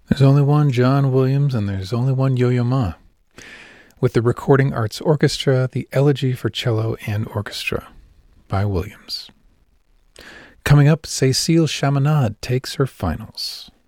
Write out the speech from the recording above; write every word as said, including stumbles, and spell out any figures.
There's only one John Williams, and there's only one Yo-Yo Ma. With the Recording Arts Orchestra, the Elegy for Cello and Orchestra by Williams. Coming up, Cécile Chaminade takes her finals.